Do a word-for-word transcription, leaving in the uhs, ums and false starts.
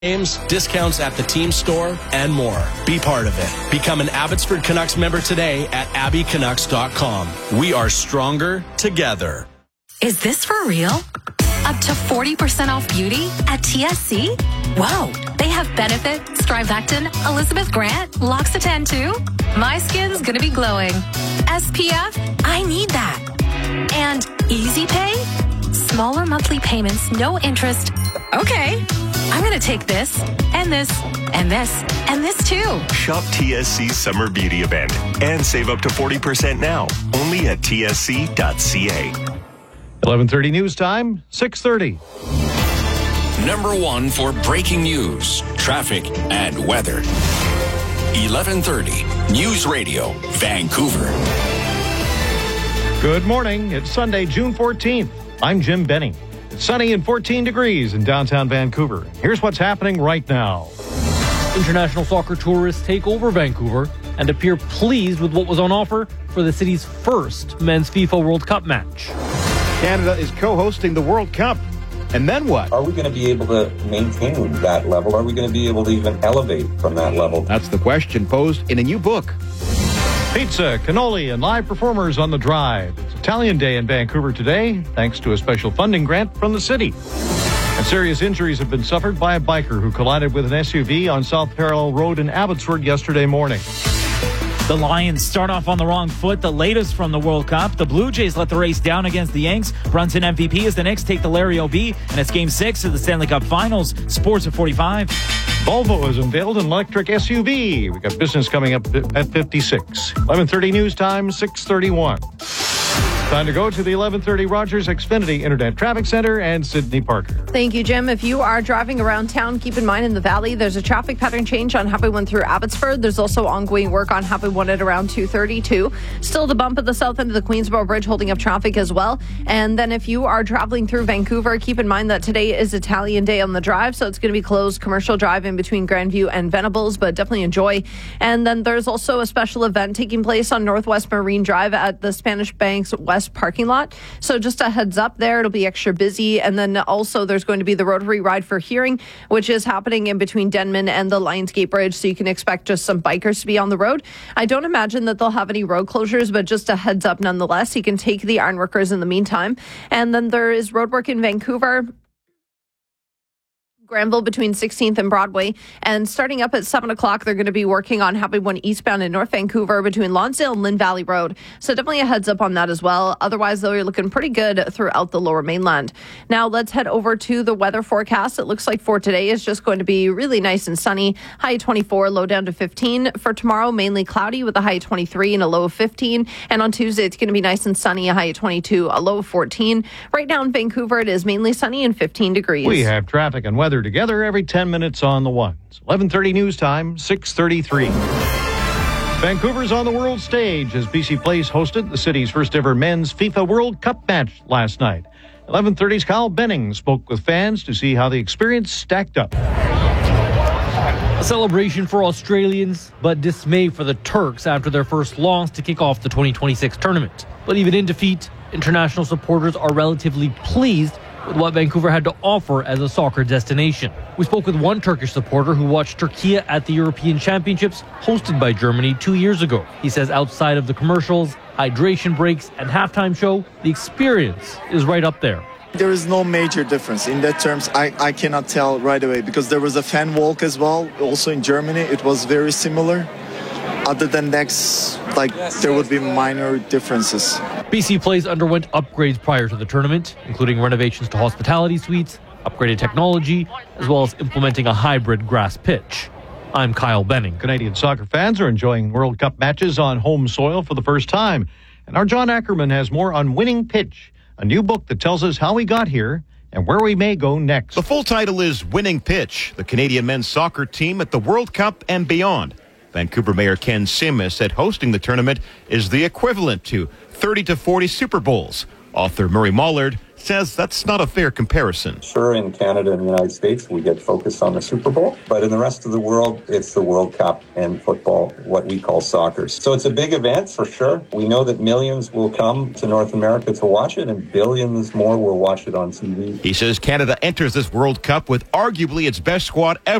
Games, discounts at the team store, and more. Be part of it. Become an Abbotsford Canucks member today at abby canucks dot com. We are stronger together. Is this for real? Up to forty percent off beauty at T S C? Whoa, they have Benefit, Strivectin, Elizabeth Grant, L'Occitane too? My skin's gonna be glowing. S P F? I need that. And Easy Pay? Smaller monthly payments, no interest. Okay, I'm gonna take this, and this, and this, and this too. Shop T S C's Summer Beauty Event and save up to forty percent now, only at T S C dot C A. eleven thirty news time, six thirty. Number one for breaking news, traffic, and weather. eleven thirty News Radio, Vancouver. Good morning. It's Sunday, June fourteenth. I'm Jim Benning. It's sunny and fourteen degrees in downtown Vancouver. Here's what's happening right now. International soccer tourists take over Vancouver and appear pleased with what was on offer for the city's first men's FIFA World Cup match. Canada is co-hosting the World Cup. And then what? Are we going to be able to maintain that level? Are we going to be able to even elevate from that level? That's the question posed in a new book. Pizza, cannoli, and live performers on the drive. It's Italian Day in Vancouver today, thanks to a special funding grant from the city. And serious injuries have been suffered by a biker who collided with an S U V on South Parallel Road in Abbotsford yesterday morning. The Lions start off on the wrong foot. The latest from the World Cup. The Blue Jays let the race down against the Yanks. Brunson M V P as the Knicks take the Larry O B. And it's Game six of the Stanley Cup Finals. Sports at forty-five. Volvo has unveiled an electric S U V. We got business coming up at fifty-six. eleven thirty news time, six thirty-one. Time to go to the eleven thirty Rogers Xfinity Internet Traffic Center and Sydney Parker. Thank you, Jim. If you are driving around town, keep in mind in the Valley, there's a traffic pattern change on Highway one through Abbotsford. There's also ongoing work on Highway one at around two thirty-two. Still the bump at the south end of the Queensboro Bridge holding up traffic as well. And then if you are traveling through Vancouver, keep in mind that today is Italian Day on the drive, so it's going to be closed commercial drive in between Grandview and Venables, but definitely enjoy. And then there's also a special event taking place on Northwest Marine Drive at the Spanish Banks West parking lot. So just a heads up there, it'll be extra busy. And then also there's going to be the Rotary Ride for Hearing, which is happening in between Denman and the Lionsgate Bridge. So you can expect just some bikers to be on the road. I don't imagine that they'll have any road closures, but just a heads up nonetheless. You can take the ironworkers in the meantime. And then there is roadwork in Vancouver, Granville between sixteenth and Broadway. And starting up at seven o'clock, they're going to be working on Highway one eastbound in North Vancouver between Lonsdale and Lynn Valley Road. So definitely a heads up on that as well. Otherwise, though, you're looking pretty good throughout the Lower Mainland. Now, let's head over to the weather forecast. It looks like for today is just going to be really nice and sunny. High twenty-four, low down to fifteen. For tomorrow, mainly cloudy with a high of twenty-three and a low of fifteen. And on Tuesday, it's going to be nice and sunny, a high of twenty-two, a low of fourteen. Right now in Vancouver, it is mainly sunny and fifteen degrees. We have traffic and weather together every ten minutes on the ones. eleven thirty news time, six thirty-three. Vancouver's on the world stage as B C Place hosted the city's first ever men's FIFA World Cup match last night. eleven thirty's Kyle Benning spoke with fans to see how the experience stacked up. A celebration for Australians, but dismay for the Turks after their first loss to kick off the twenty twenty-six tournament. But even in defeat, international supporters are relatively pleased with what Vancouver had to offer as a soccer destination. We spoke with one Turkish supporter who watched Turkey at the European Championships hosted by Germany two years ago. He says outside of the commercials, hydration breaks, and halftime show, the experience is right up there. There is no major difference. In that terms, I, I cannot tell right away because there was a fan walk as well. Also in Germany, it was very similar. Other than next, like, there would be minor differences. B C Place underwent upgrades prior to the tournament, including renovations to hospitality suites, upgraded technology, as well as implementing a hybrid grass pitch. I'm Kyle Benning. Canadian soccer fans are enjoying World Cup matches on home soil for the first time. And our John Ackerman has more on Winning Pitch, a new book that tells us how we got here and where we may go next. The full title is Winning Pitch, the Canadian men's soccer team at the World Cup and beyond. Vancouver Mayor Ken Simis said hosting the tournament is the equivalent to thirty to forty Super Bowls. Author Murray Mollard says that's not a fair comparison. Sure, in Canada and the United States, we get focused on the Super Bowl, but in the rest of the world, it's the World Cup and football, what we call soccer. So it's a big event for sure. We know that millions will come to North America to watch it, and billions more will watch it on T V. He says Canada enters this World Cup with arguably its best squad ever.